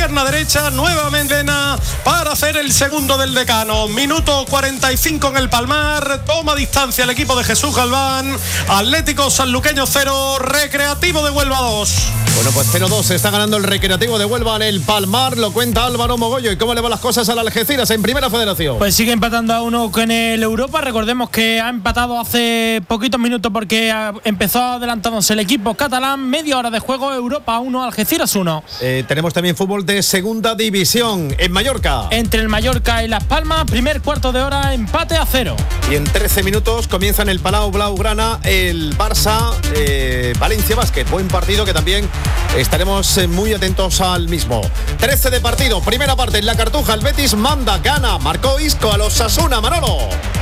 pierna derecha, nuevamente para hacer el segundo del decano. Minuto 45 en el Palmar, toma distancia el equipo de Jesús Galván. Atlético Sanluqueño 0, Recreativo de Huelva 2. Bueno, pues 0-2 se está ganando el Recreativo de Huelva en el Palmar, lo cuenta Álvaro Mogollo. ¿Y cómo le van las cosas al Algeciras en Primera Federación? Pues sigue empatando a 1 con el Europa. Recordemos que ha empatado hace poquitos minutos porque empezó adelantándose el equipo catalán. Media hora de juego, Europa 1, Algeciras 1. Tenemos también fútbol de Segunda División en Mallorca. Entre el Mallorca y Las Palmas, primer cuarto de hora, empate a 0. Y en 13 minutos comienza en el Palau Blaugrana el Barça Valencia Basket. Buen partido que también estaremos muy atentos al mismo. 13 de partido, primera parte en la Cartuja. El Betis manda, gana, marcó Isco a los Osasuna. Manolo.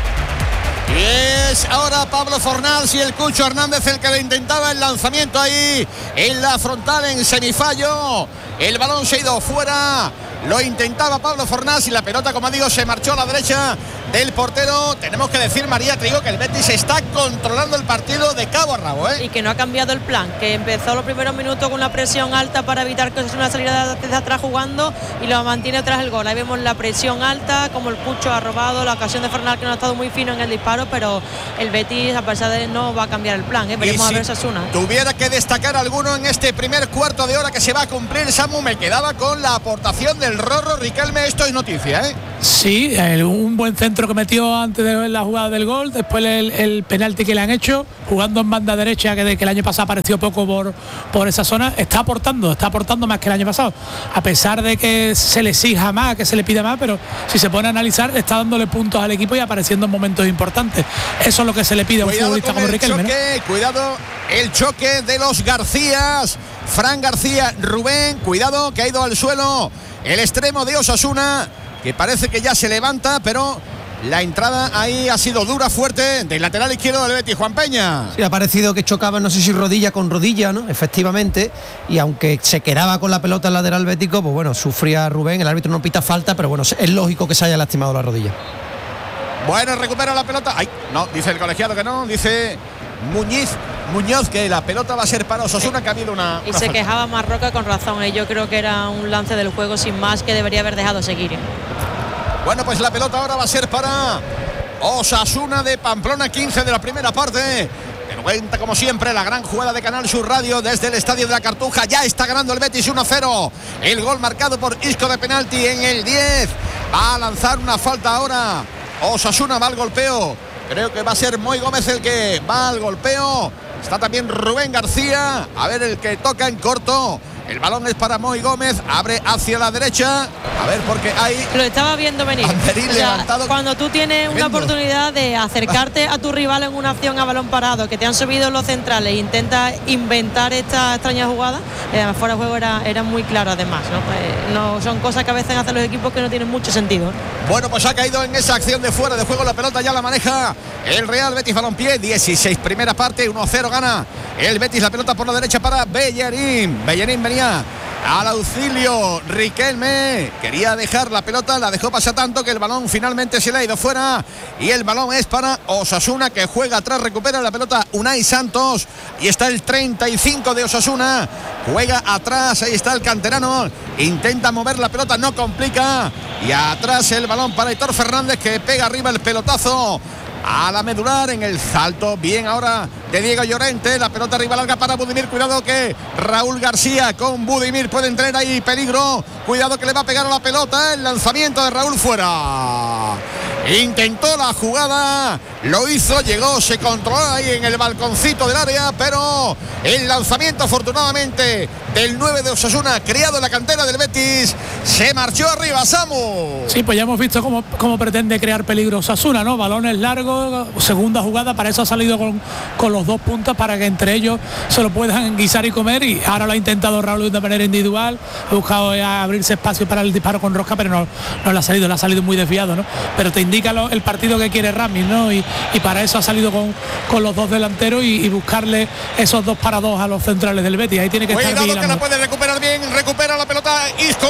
Y es ahora Pablo Fornals y el Cucho Hernández el que le intentaba el lanzamiento ahí en la frontal en semifallo. El balón se ha ido fuera. Lo intentaba Pablo Fornals y la pelota, como digo, se marchó a la derecha del portero. Tenemos que decir, María Trigo, que el Betis está controlando el partido de cabo a rabo, Y que no ha cambiado el plan, que empezó los primeros minutos con una presión alta para evitar que sea una salida desde atrás jugando y lo mantiene tras el gol. Ahí vemos la presión alta, como el Cucho ha robado la ocasión de Fornals, que no ha estado muy fino en el disparo, pero el Betis, a pesar de no va a cambiar el plan, Veremos a ver Osasuna. Tuviera que destacar alguno en este primer cuarto de hora que se va a cumplir, Samu, me quedaba con la aportación del Rorro Riquelme. Esto es noticia, Sí, un buen centro que metió antes de la jugada del gol, después el penalti que le han hecho, jugando en banda derecha, que el año pasado apareció poco por esa zona. Está aportando más que el año pasado, a pesar de que se le exija más, que se le pida más, pero si se pone a analizar, está dándole puntos al equipo y apareciendo en momentos importantes. Eso es lo que se le pide a un futbolista como Riquelme, ¿no? Cuidado, el choque de los Garcías, Fran García, Rubén, cuidado, que ha ido al suelo el extremo de Osasuna, que parece que ya se levanta, pero la entrada ahí ha sido dura, fuerte, del lateral izquierdo del Betis, Juan Peña. Sí, ha parecido que chocaba, no sé si rodilla con rodilla, ¿no? Efectivamente, y aunque se quedaba con la pelota el lateral bético, pues bueno, sufría Rubén, el árbitro no pita falta, pero bueno, es lógico que se haya lastimado la rodilla. Bueno, recupera la pelota. Ay, no, dice el colegiado que no, dice Muñoz que la pelota va a ser para Osasuna, que ha habido una y se falta. quejaba Marroca con razón, yo creo que era un lance del juego sin más que debería haber dejado seguir. Bueno, pues la pelota ahora va a ser para Osasuna de Pamplona, 15 de la primera parte. Cuenta como siempre la gran jugada de Canal Sur Radio desde el estadio de la Cartuja. Ya está ganando el Betis 1-0. El gol marcado por Isco de penalti en el 10. Va a lanzar una falta ahora. Osasuna va al golpeo. Creo que va a ser Moy Gómez el que va al golpeo. Está también Rubén García. A ver el que toca en corto. El balón es para Moy Gómez, abre hacia la derecha. A ver, porque hay... Lo estaba viendo venir. O sea, cuando tú tienes una oportunidad de acercarte a tu rival en una acción a balón parado, que te han subido los centrales e intentas inventar esta extraña jugada, fuera de juego era muy claro además, ¿no? Pues, no, son cosas que a veces hacen los equipos que no tienen mucho sentido. Bueno, pues ha caído en esa acción de fuera de juego. La pelota ya la maneja el Real Betis Balompié. 16 primera parte, 1-0 gana el Betis. La pelota por la derecha para Bellerín. Bellerín venía al auxilio. Riquelme quería dejar la pelota, la dejó pasar tanto que el balón finalmente se le ha ido fuera. Y el balón es para Osasuna, que juega atrás, recupera la pelota Unai Santos. Y está el 35 de Osasuna. Juega atrás, ahí está el canterano. Intenta mover la pelota, no complica. Y atrás el balón para Aitor Fernández, que pega arriba el pelotazo a la medular en el salto. Bien ahora de Diego Llorente. La pelota arriba larga para Budimir. Cuidado que Raúl García con Budimir pueden tener ahí peligro. Cuidado que le va a pegar a la pelota. El lanzamiento de Raúl fuera. Intentó la jugada, lo hizo, llegó, se controló ahí en el balconcito del área, pero el lanzamiento afortunadamente del 9 de Osasuna, creado en la cantera del Betis, se marchó arriba, Samu. Sí, pues ya hemos visto cómo pretende crear peligro Osasuna, ¿no? Balones largos, segunda jugada, para eso ha salido con los dos puntas, para que entre ellos se lo puedan guisar y comer, y ahora lo ha intentado Raúl de manera individual, ha buscado abrirse espacio para el disparo con rosca, pero no le ha salido muy desviado, ¿no? Pero te indica el partido que quiere Ramis, ¿no? Y para eso ha salido con los dos delanteros y buscarle esos 2 para 2 a los centrales del Betis. Ahí tiene que estar vigilando. Que la puede recuperar bien, recupera la pelota Isco, ahí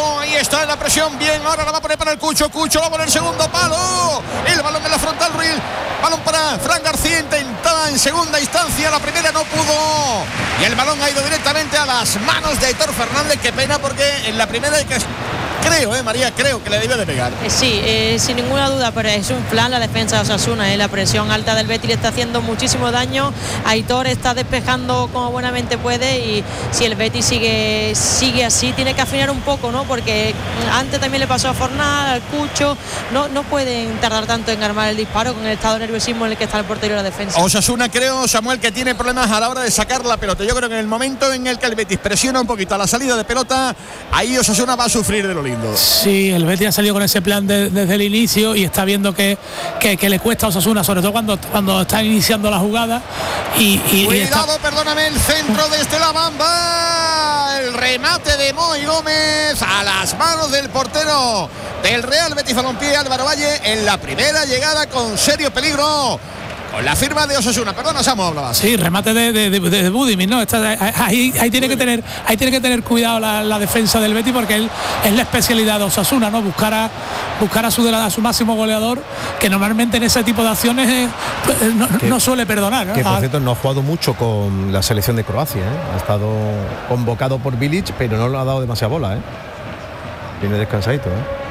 está en la presión, bien, ahora la va a poner para el Cucho va a poner el segundo palo, el balón en la frontal, Ruiz, balón para Fran García, intentaba en segunda instancia, la primera no pudo, y el balón ha ido directamente a las manos de Aitor Fernández. Qué pena, porque en la primera hay que... creo que le debió de pegar. Sí, sin ninguna duda, pero es un plan la defensa de Osasuna. La presión alta del Betis le está haciendo muchísimo daño. Aitor está despejando como buenamente puede, y si el Betis sigue así, tiene que afinar un poco, ¿no? Porque antes también le pasó a Fornal, al Cucho, no pueden tardar tanto en armar el disparo con el estado de nerviosismo en el que está el portero de la defensa. Osasuna, creo, Samuel, que tiene problemas a la hora de sacar la pelota. Yo creo que en el momento en el que el Betis presiona un poquito a la salida de pelota, ahí Osasuna va a sufrir de lo lindo. Sí, el Betis ha salido con ese plan desde el inicio y está viendo que le cuesta a Osasuna, sobre todo cuando está iniciando la jugada. Cuidado, perdóname, el centro desde la bamba, el remate de Moy Gómez a las manos del portero del Real Betis Balompié, Álvaro Valle, en la primera llegada con serio peligro. Con la firma de Osasuna, perdona, Samu, hablabas. Sí, remate de Budimir, ¿no? Ahí tiene que tener cuidado la defensa del Betis, porque es la especialidad de Osasuna, ¿no? Buscar a su máximo goleador, que normalmente en ese tipo de acciones no suele perdonar, ¿no? Que por cierto no ha jugado mucho con la selección de Croacia, ¿eh? Ha estado convocado por Bilic, pero no le ha dado demasiada bola, ¿eh? Viene descansadito, ¿eh?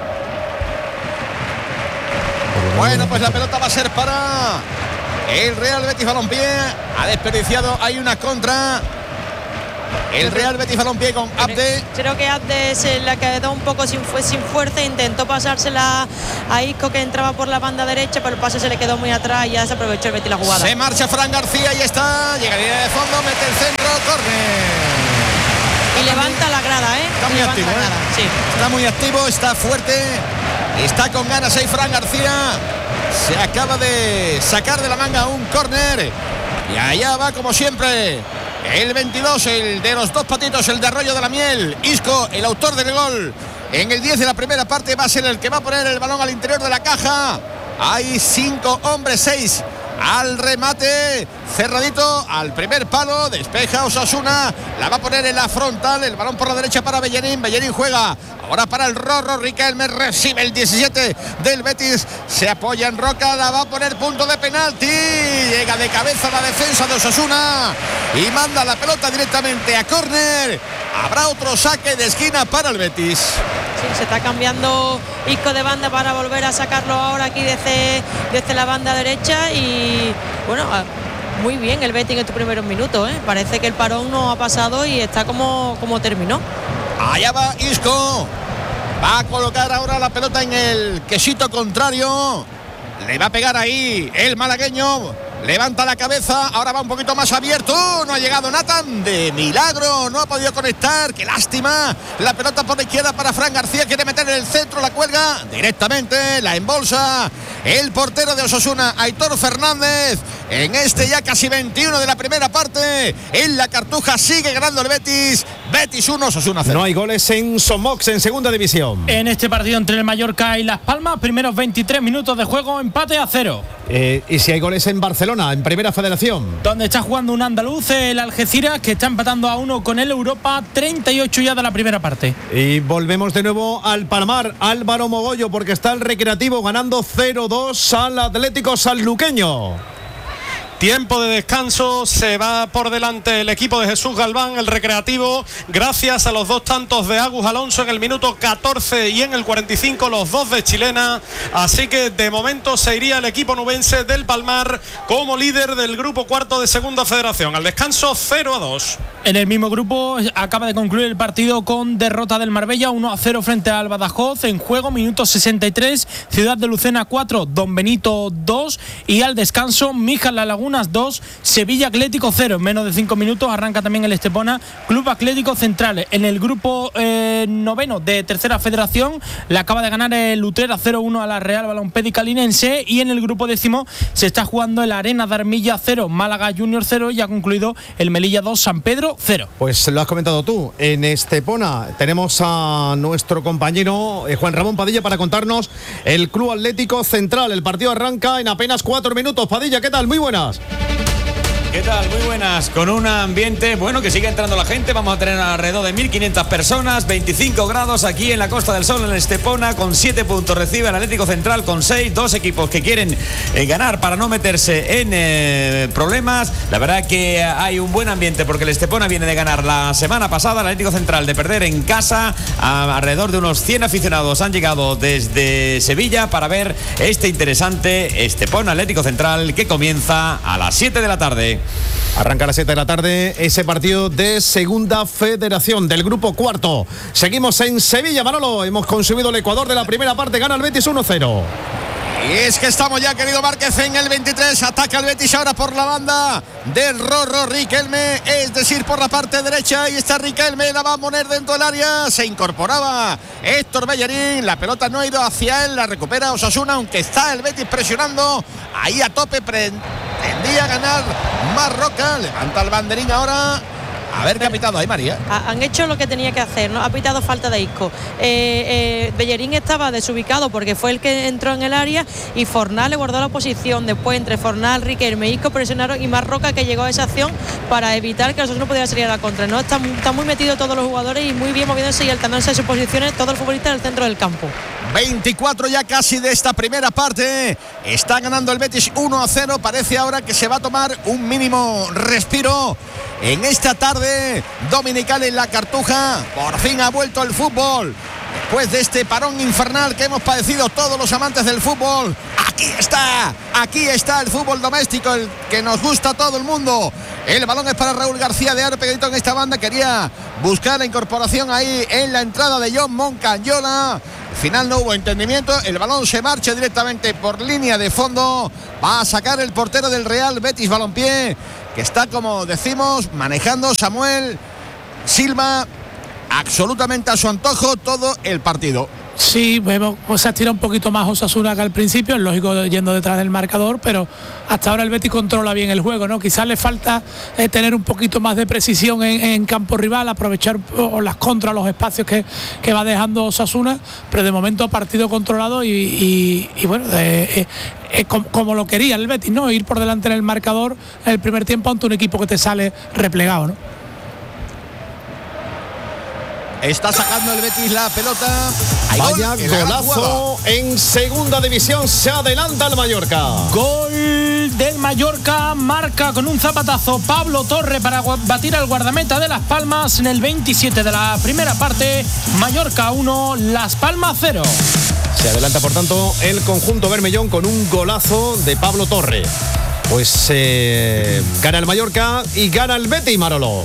Bueno, pues la pelota va a ser para el Real Betis Balompié. Ha desperdiciado, hay una contra. El Real Betis Balompié con Abde. Creo que Abde se la quedó un poco sin fuerza. Intentó pasársela a Isco, que entraba por la banda derecha, pero el pase se le quedó muy atrás y ya se aprovechó el Betis la jugada. Se marcha Fran García y está. Llega a línea de fondo, mete el centro, córner. Y levanta la grada, ¿eh? Está muy activo, Sí. Está muy activo, está fuerte. Está con ganas ahí Fran García. Se acaba de sacar de la manga un córner. Y allá va, como siempre, el 22, el de los dos patitos, el de Arroyo de la Miel. Isco, el autor del gol. En el 10 de la primera parte va a ser el que va a poner el balón al interior de la caja. Hay 5 hombres, 6 al remate, cerradito al primer palo, despeja Osasuna, la va a poner en la frontal, el balón por la derecha para Bellerín juega ahora para el Rorro, Riquelme recibe el 17 del Betis, se apoya en Roca, la va a poner punto de penalti, llega de cabeza la defensa de Osasuna y manda la pelota directamente a córner. Habrá otro saque de esquina para el Betis. Sí, se está cambiando Isco de banda para volver a sacarlo ahora aquí desde la banda derecha. Y bueno, muy bien el Betis en estos primeros minutos, ¿eh? Parece que el parón no ha pasado y está como terminó. Allá va Isco, va a colocar ahora la pelota en el quesito contrario, le va a pegar ahí el malagueño. Levanta la cabeza, ahora va un poquito más abierto, no ha llegado Nathan, de milagro, no ha podido conectar, qué lástima. La pelota por la izquierda para Fran García, quiere meter en el centro, la cuelga directamente, la embolsa el portero de Osasuna, Aitor Fernández. En este ya casi 21 de la primera parte, en la Cartuja sigue ganando el Betis 1, Osasuna 0. No hay goles en Somox en segunda división. En este partido entre el Mallorca y Las Palmas, primeros 23 minutos de juego, empate a 0. ¿Y si hay goles en Barcelona, en Primera Federación? Donde está jugando un andaluz, el Algeciras, que está empatando a 1 con el Europa, 38 ya de la primera parte. Y volvemos de nuevo al Palmar, Álvaro Mogollo, porque está el Recreativo ganando 0-2 al Atlético Sanluqueño. Tiempo de descanso, se va por delante el equipo de Jesús Galván, el Recreativo, gracias a los 2 tantos de Agus Alonso en el minuto 14 y en el 45, los 2 de Chilena. Así que de momento se iría el equipo nubense del Palmar como líder del grupo cuarto de segunda federación. Al descanso 0-2. En el mismo grupo acaba de concluir el partido con derrota del Marbella 1-0 frente al Badajoz. En juego, minuto 63, Ciudad de Lucena 4, Don Benito 2 y al descanso Mijas La Lagunas 2, Sevilla Atlético 0. En menos de 5 minutos arranca también el Estepona Club Atlético Central. En el grupo noveno de tercera federación le acaba de ganar el Utrera 0-1 a la Real Balompédica Linense, y en el grupo décimo se está jugando el Arena de Armilla 0, Málaga Junior 0 y ha concluido el Melilla 2, San Pedro 0. Pues lo has comentado tú, en Estepona tenemos a nuestro compañero Juan Ramón Padilla para contarnos el Club Atlético Central. El partido arranca en apenas 4 minutos. Padilla, ¿qué tal? Muy buenas. ¿Qué tal? Muy buenas. Con un ambiente, bueno, que sigue entrando la gente. Vamos a tener alrededor de 1.500 personas, 25 grados aquí en la Costa del Sol, en Estepona, con 7 puntos. Recibe el Atlético Central con 6. Dos equipos que quieren ganar para no meterse en problemas. La verdad que hay un buen ambiente porque el Estepona viene de ganar la semana pasada, el Atlético Central de perder en casa. Alrededor de unos 100 aficionados han llegado desde Sevilla para ver este interesante Estepona Atlético Central que comienza a las 7 de la tarde. Arranca a las 7 de la tarde ese partido de Segunda Federación del grupo cuarto. Seguimos en Sevilla, Manolo. Hemos consumido el Ecuador de la primera parte. Gana el Betis 1-0. Y es que estamos ya, querido Márquez, en el 23. Ataca el Betis ahora por la banda del Rorro Riquelme, es decir, por la parte derecha. Ahí está Riquelme, la va a poner dentro del área. Se incorporaba Héctor Bellerín. La pelota no ha ido hacia él, la recupera Osasuna, aunque está el Betis presionando ahí a tope. Pretendía ganar Marroca. Levanta el banderín ahora. A ver qué ha pitado ahí, María. Han hecho lo que tenía que hacer, ¿no? Ha pitado falta de Isco. Bellerín estaba desubicado porque fue el que entró en el área y Fornal le guardó la posición. Después, entre Fornal, Riquelme, Isco presionaron y Marroca, que llegó a esa acción para evitar que nosotros no pudiera salir a la contra, ¿no? Está muy metido todos los jugadores y muy bien moviéndose y alternándose en sus posiciones todo el futbolista en el centro del campo. 24 ya casi de esta primera parte. Está ganando el Betis 1-0. Parece ahora que se va a tomar un mínimo respiro en esta tarde dominical en la Cartuja. Por fin ha vuelto el fútbol después de este parón infernal que hemos padecido todos los amantes del fútbol. Aquí está el fútbol doméstico, el que nos gusta a todo el mundo. El balón es para Raúl García de Aro, pegadito en esta banda. Quería buscar la incorporación ahí en la entrada de John Moncayola. Al final no hubo entendimiento. El balón se marcha directamente por línea de fondo. Va a sacar el portero del Real Betis Balompié, que está, como decimos, manejando Samuel Silva absolutamente a su antojo todo el partido. Sí, vemos, pues se estira un poquito más Osasuna que al principio, es lógico yendo detrás del marcador, pero hasta ahora el Betis controla bien el juego, ¿no? Quizás le falta tener un poquito más de precisión en campo rival, aprovechar las contras, los espacios que va dejando Osasuna, pero de momento partido controlado y bueno, como lo quería el Betis, ¿no? Ir por delante en el marcador en el primer tiempo ante un equipo que te sale replegado, ¿no? Está sacando el Betis la pelota. Vaya golazo en segunda división. Se adelanta el Mallorca. Gol del Mallorca. Marca con un zapatazo Pablo Torre para batir al guardameta de Las Palmas en el 27 de la primera parte. Mallorca 1, Las Palmas 0. Se adelanta, por tanto, el conjunto bermellón con un golazo de Pablo Torre. Pues gana el Mallorca y gana el Betis, Manolo.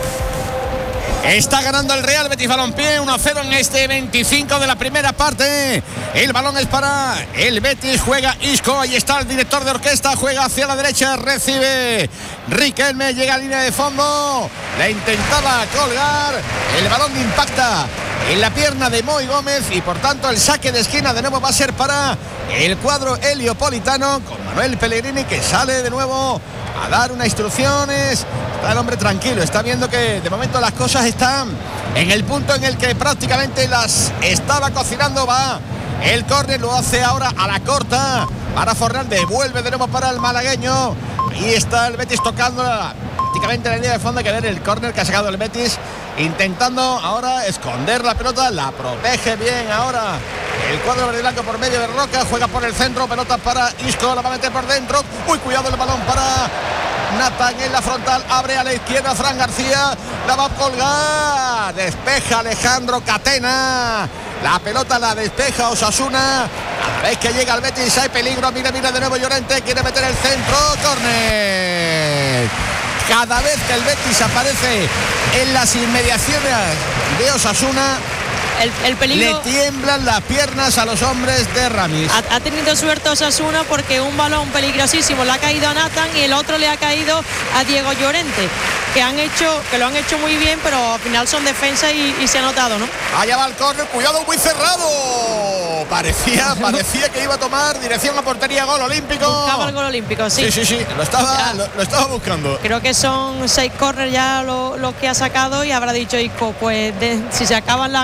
Está ganando el Real Betis Balompié 1-0 en este 25 de la primera parte. El balón es para el Betis, juega Isco, ahí está el director de orquesta, juega hacia la derecha, recibe Riquelme, llega a línea de fondo, la intentaba colgar, el balón impacta en la pierna de Moy Gómez y por tanto el saque de esquina de nuevo va a ser para el cuadro heliopolitano, con Manuel Pellegrini, que sale de nuevo a dar unas instrucciones. Está el hombre tranquilo, está viendo que de momento las cosas están en el punto en el que prácticamente las estaba cocinando. Va el córner, lo hace ahora a la corta para Fornal, devuelve de nuevo para el malagueño. Ahí está el Betis tocando prácticamente la línea de fondo. Hay que ver el córner que ha sacado el Betis, intentando ahora esconder la pelota, la protege bien ahora el cuadro verde blanco por medio de Roca, juega por el centro, pelota para Isco, la va a meter por dentro. Uy, cuidado, el balón para Nathan en la frontal, abre a la izquierda Fran García, la va a colgar, despeja Alejandro Catena, la pelota la despeja Osasuna. A la vez que llega el Betis hay peligro, mira de nuevo Llorente, quiere meter el centro, córner. Cada vez que el Betis aparece en las inmediaciones de Osasuna, el peligro, le tiemblan las piernas a los hombres de Ramis. Ha tenido suerte Osasuna porque un balón peligrosísimo le ha caído a Nathan y el otro le ha caído a Diego Llorente, que lo han hecho muy bien, pero al final son defensa y se ha notado, ¿no? Allá va el córner, cuidado, muy cerrado. Parecía que iba a tomar dirección a portería, gol olímpico. Buscaba el gol olímpico, sí. Sí, lo estaba buscando. Creo que son 6 córneres ya los que ha sacado y habrá dicho Isco, pues si se acaban las aguas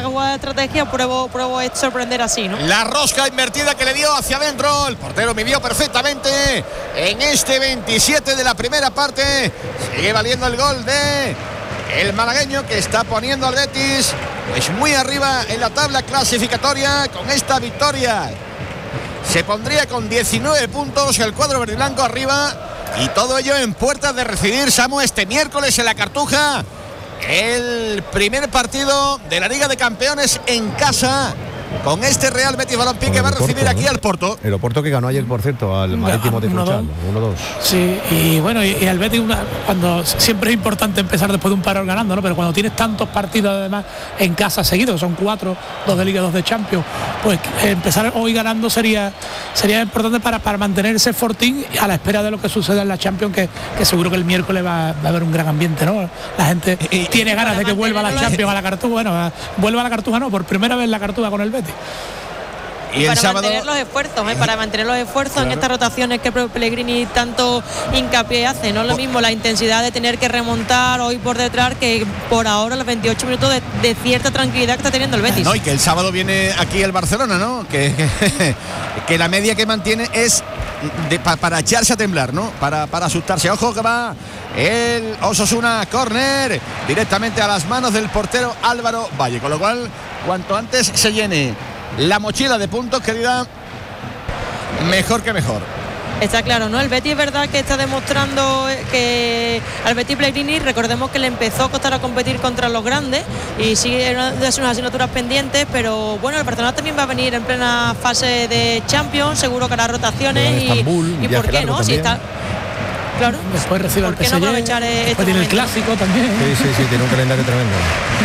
estrategia, pruebo sorprender así, ¿no? La rosca invertida que le dio hacia adentro. El portero midió perfectamente en este 27 de la primera parte. Sigue valiendo el gol de el malagueño, que está poniendo al Betis pues muy arriba en la tabla clasificatoria. Con esta victoria se pondría con 19 puntos el cuadro verde y blanco arriba, y todo ello en puertas de recibir, Samu, este miércoles en la Cartuja el primer partido de la Liga de Campeones en casa, con este Real Betis Balompié que va a recibir aquí al Porto. El Oporto que ganó ayer, por cierto, al Marítimo de Funchal, 1-2. Sí, y bueno, y al Betis cuando siempre es importante empezar después de un parón ganando, ¿no? Pero cuando tienes tantos partidos además en casa seguidos, son 4, 2 de Liga, 2 de Champions, pues empezar hoy ganando sería importante para mantener ese fortín a la espera de lo que suceda en la Champions, que seguro que el miércoles va a haber un gran ambiente, ¿no? La gente tiene ganas de que vuelva a la Champions, a la Cartuja. Bueno, vuelva a la Cartuja, no, por primera vez la Cartuja con el Betis. Y para mantener los esfuerzos, para mantener los esfuerzos, claro, en estas rotaciones que Pellegrini tanto hincapié hace. No es lo mismo la intensidad de tener que remontar hoy por detrás, que por ahora los 28 minutos de cierta tranquilidad que está teniendo el Betis. No, y que el sábado viene aquí el Barcelona, ¿no? Que la media que mantiene es para echarse a temblar, ¿no? Para asustarse. Ojo que va el Osasuna, córner directamente a las manos del portero Álvaro Valle, con lo cual cuanto antes se llene la mochila de puntos, querida, mejor que mejor. Está claro, ¿no? El Betis es verdad que está demostrando que al Betis Pellegrini, recordemos que le empezó a costar a competir contra los grandes y sigue una de sus asignaturas pendientes, pero bueno, el Barcelona también va a venir en plena fase de Champions, seguro que hará rotaciones y ¿por qué no? Si está, claro, después recibe el PSG, no aprovechar después tiene el clásico también. Sí, tiene un calendario tremendo.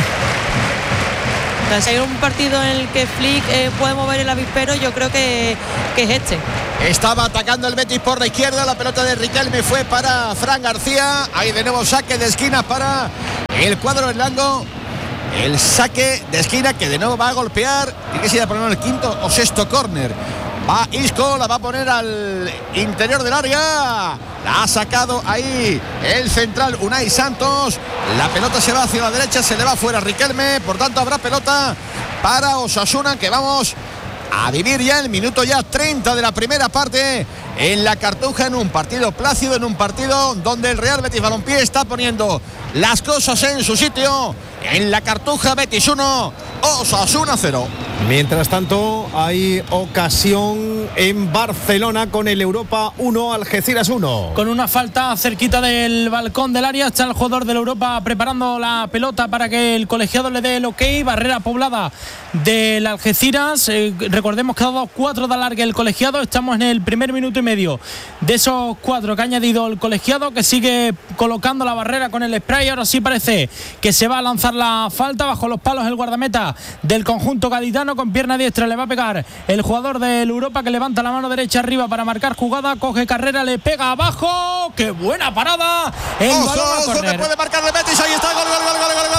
Si hay un partido en el que Flick puede mover el avispero, yo creo que es este. Estaba atacando el Betis por la izquierda, la pelota de Riquelme fue para Fran García. Ahí de nuevo saque de esquina para el cuadro blanco. El saque de esquina que de nuevo va a golpear. Tiene que ser a poner el quinto o sexto córner. Va Isco, la va a poner al interior del área. La ha sacado ahí el central Unai Santos. La pelota se va hacia la derecha, se le va fuera Riquelme. Por tanto habrá pelota para Osasuna, que vamos a vivir ya el minuto ya 30 de la primera parte en la Cartuja, en un partido plácido, en un partido donde el Real Betis Balompié está poniendo las cosas en su sitio. En la Cartuja, Betis 1, Osasuna 0. Mientras tanto, hay ocasión en Barcelona con el Europa 1, Algeciras 1. Con una falta cerquita del balcón del área, está el jugador del Europa preparando la pelota para que el colegiado le dé el ok. Barrera poblada del Algeciras. Recordemos que ha dado 4 de alargue el colegiado. Estamos en el primer minuto y medio de esos 4 que ha añadido el colegiado, que sigue colocando la barrera con el spray. Ahora sí parece que se va a lanzar la falta. Bajo los palos el guardameta del conjunto gaditano, con pierna diestra le va a pegar el jugador del Europa, que levanta la mano derecha arriba para marcar jugada, coge carrera, le pega abajo. ¡Qué buena parada! El balón a córner. Que puede marcar el Betis, ahí está, gol.